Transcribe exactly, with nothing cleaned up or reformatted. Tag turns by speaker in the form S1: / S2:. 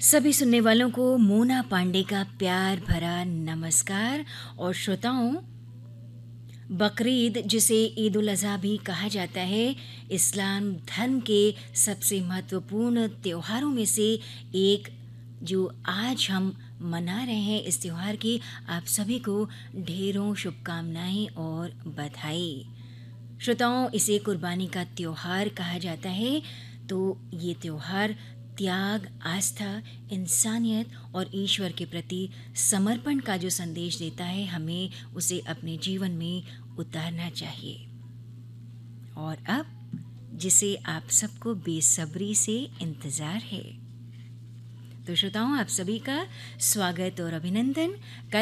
S1: सभी सुनने वालों को मोना पांडे का प्यार भरा नमस्कार। और श्रोताओं, बकरीद जिसे ईद उल अज़हा भी कहा जाता है, इस्लाम धर्म के सबसे महत्वपूर्ण त्योहारों में से एक जो आज हम मना रहे हैं। इस त्योहार की आप सभी को ढेरों शुभकामनाएं और बधाई। श्रोताओं, इसे कुर्बानी का त्योहार कहा जाता है। तो ये त्योहार त्याग, आस्था, इंसानियत और ईश्वर के प्रति समर्पण का जो संदेश देता है, हमें उसे अपने जीवन में उतारना चाहिए। और अब जिसे आप सबको बेसब्री से इंतज़ार है। तो श्रोताओं, आप सभी का स्वागत और अभिनंदन।